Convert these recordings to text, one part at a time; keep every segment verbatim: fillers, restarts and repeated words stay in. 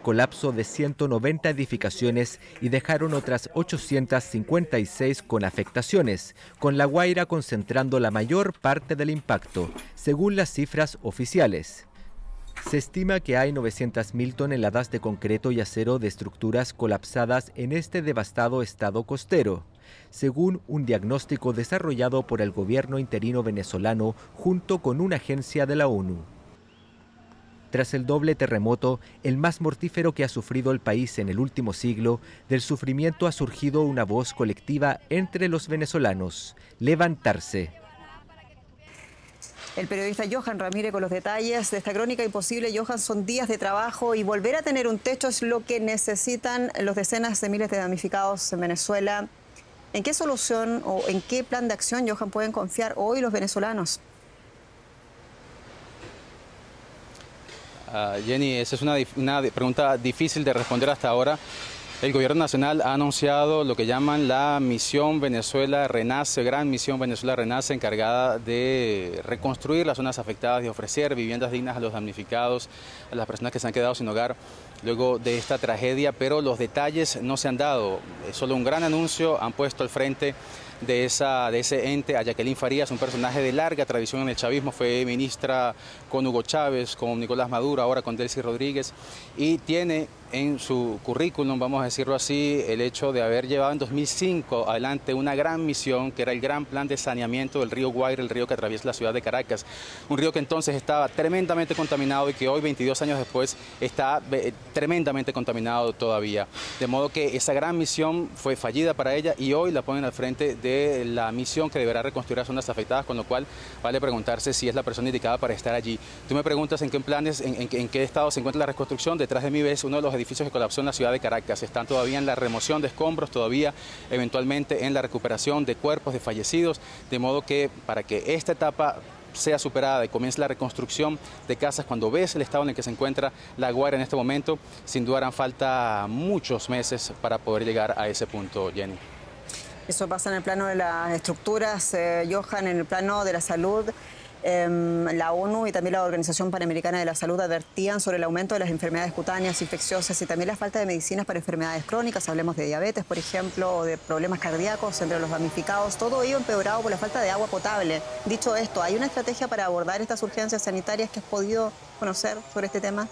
colapso de ciento noventa edificaciones y dejaron otras ochocientas cincuenta y seis con afectaciones, con La Guaira concentrando la mayor parte del impacto, según las cifras oficiales. Se estima que hay novecientas mil toneladas de concreto y acero de estructuras colapsadas en este devastado estado costero, según un diagnóstico desarrollado por el gobierno interino venezolano junto con una agencia de la ONU. Tras el doble terremoto, el más mortífero que ha sufrido el país en el último siglo, del sufrimiento ha surgido una voz colectiva entre los venezolanos: levantarse. El periodista Johan Ramírez con los detalles de esta crónica imposible. Johan, son días de trabajo y volver a tener un techo es lo que necesitan los decenas de miles de damnificados en Venezuela. ¿En qué solución o en qué plan de acción, Johan, pueden confiar hoy los venezolanos? Uh, Jenny, esa es una, una pregunta difícil de responder hasta ahora. El gobierno nacional ha anunciado lo que llaman la Misión Venezuela Renace, Gran Misión Venezuela Renace, encargada de reconstruir las zonas afectadas y ofrecer viviendas dignas a los damnificados, a las personas que se han quedado sin hogar luego de esta tragedia, pero los detalles no se han dado. Es solo un gran anuncio. Han puesto al frente de, esa, de ese ente a Jacqueline Farías, un personaje de larga tradición en el chavismo. Fue ministra con Hugo Chávez, con Nicolás Maduro, ahora con Delcy Rodríguez, y tiene en su currículum, vamos a decirlo así, el hecho de haber llevado en dos mil cinco adelante una gran misión, que era el gran plan de saneamiento del río Guaira, el río que atraviesa la ciudad de Caracas, un río que entonces estaba tremendamente contaminado y que hoy, veintidós años después, está tremendamente contaminado todavía. De modo que esa gran misión fue fallida para ella y hoy la ponen al frente de la misión que deberá reconstruir las zonas afectadas, con lo cual vale preguntarse si es la persona indicada para estar allí. Tú me preguntas en qué planes, en, en, en qué estado se encuentra la reconstrucción. Detrás de mí ves uno de los edificios que colapsó en la ciudad de Caracas. Están todavía en la remoción de escombros, todavía eventualmente en la recuperación de cuerpos de fallecidos, de modo que para que esta etapa sea superada y comience la reconstrucción de casas, cuando ves el estado en el que se encuentra La Guaira en este momento, sin duda harán falta muchos meses para poder llegar a ese punto, Jenny. Eso pasa en el plano de las estructuras, eh, Johan, en el plano de la salud. Eh, la ONU y también la Organización Panamericana de la Salud advertían sobre el aumento de las enfermedades cutáneas infecciosas y también la falta de medicinas para enfermedades crónicas. Hablemos de diabetes, por ejemplo, o de problemas cardíacos entre los damnificados. Todo ello empeorado por la falta de agua potable. Dicho esto, ¿hay una estrategia para abordar estas urgencias sanitarias que has podido conocer sobre este tema?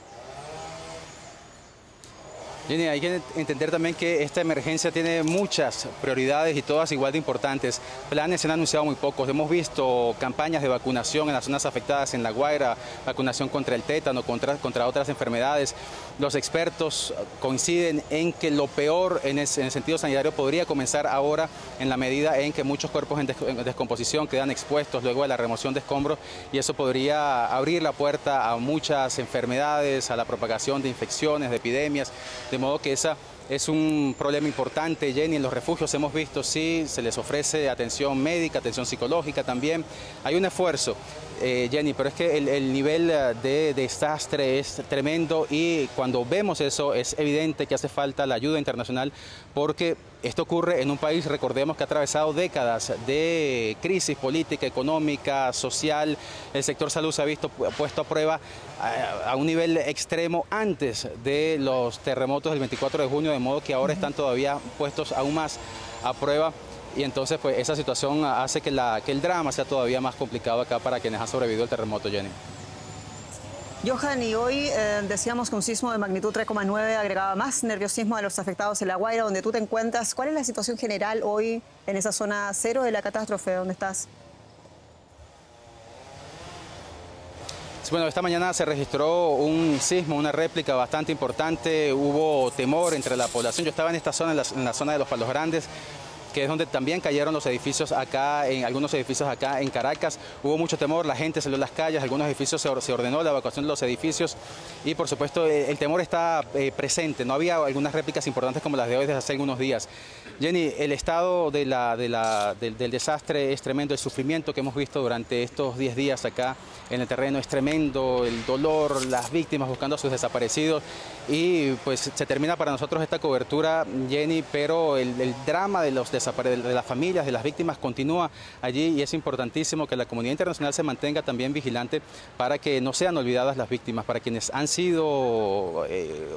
Jenny, hay que entender también que esta emergencia tiene muchas prioridades y todas igual de importantes. Planes se han anunciado muy pocos. Hemos visto campañas de vacunación en las zonas afectadas en La Guaira, vacunación contra el tétano, contra, contra otras enfermedades. Los expertos coinciden en que lo peor en el, en el sentido sanitario podría comenzar ahora, en la medida en que muchos cuerpos en, des, en descomposición quedan expuestos luego de la remoción de escombros, y eso podría abrir la puerta a muchas enfermedades, a la propagación de infecciones, de epidemias. De modo que esa es un problema importante, Jenny. En los refugios hemos visto, sí, se les ofrece atención médica, atención psicológica también. Hay un esfuerzo, eh, Jenny, pero es que el, el nivel de desastre es tremendo y cuando vemos eso es evidente que hace falta la ayuda internacional, porque esto ocurre en un país, recordemos, que ha atravesado décadas de crisis política, económica, social. El sector salud se ha visto puesto a prueba a, a un nivel extremo antes de los terremotos del veinticuatro de junio, de modo que ahora están todavía puestos aún más a prueba. Y entonces pues esa situación hace que, la, que el drama sea todavía más complicado acá para quienes han sobrevivido al terremoto, Jenny. Johan, y hoy eh, decíamos que un sismo de magnitud tres coma nueve agregaba más nerviosismo a los afectados en La Guaira, donde tú te encuentras. ¿Cuál es la situación general hoy en esa zona cero de la catástrofe donde estás? Bueno, esta mañana se registró un sismo, una réplica bastante importante. Hubo temor entre la población. Yo estaba en esta zona, en la, en la zona de los Palos Grandes, que es donde también cayeron los edificios acá, en algunos edificios acá en Caracas. Hubo mucho temor, la gente salió a las calles, algunos edificios se, se ordenó la evacuación de los edificios y por supuesto el, el temor está eh, presente. No había algunas réplicas importantes como las de hoy desde hace algunos días. Jenny, el estado de la, de la, del, del desastre es tremendo, el sufrimiento que hemos visto durante estos diez días acá en el terreno es tremendo, el dolor, las víctimas buscando a sus desaparecidos y pues se termina para nosotros esta cobertura, Jenny, pero el, el drama de los desaparecidos, de las familias, de las víctimas, continúa allí y es importantísimo que la comunidad internacional se mantenga también vigilante para que no sean olvidadas las víctimas, para quienes han sido eh,